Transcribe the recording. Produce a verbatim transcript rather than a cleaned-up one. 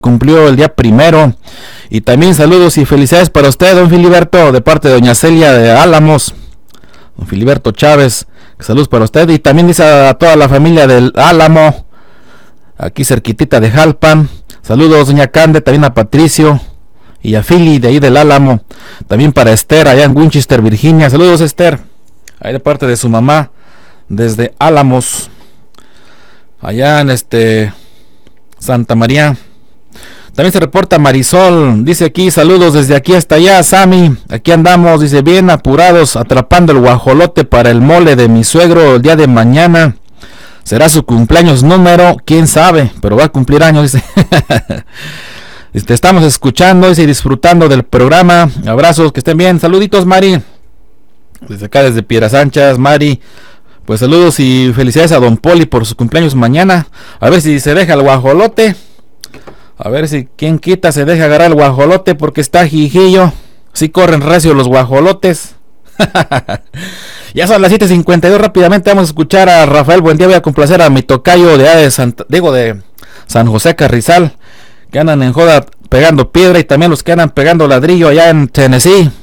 cumplió el día primero. Y también saludos y felicidades para usted, don Filiberto, de parte de doña Celia de Álamos. Don Filiberto Chávez, saludos para usted. Y también dice a toda la familia del Álamo, aquí cerquitita de Jalpan. Saludos doña Cande, también a Patricio y a Fili de ahí del Álamo. También para Esther, allá en Winchester, Virginia. Saludos, Esther, ahí de parte de su mamá, desde Álamos, allá en este Santa María. También se reporta Marisol, dice aquí, saludos desde aquí hasta allá, Sammy, aquí andamos, dice, bien apurados, atrapando el guajolote para el mole de mi suegro el día de mañana. Será su cumpleaños número, quién sabe, pero va a cumplir años, dice. Te estamos escuchando, dice, y disfrutando del programa. Abrazos, que estén bien, saluditos, Mari. Desde acá, desde Piedras Anchas, Mari. Pues saludos y felicidades a don Poli por su cumpleaños mañana. A ver si se deja el guajolote. A ver si quien quita se deja agarrar el guajolote porque está jijillo. Sí corren recio los guajolotes. Ya son las siete cincuenta y dos, rápidamente vamos a escuchar a Rafael Buendía. Voy a complacer a mi tocayo de, de Santa, digo de San José Carrizal, que andan en joda pegando piedra, y también los que andan pegando ladrillo allá en Tennessee.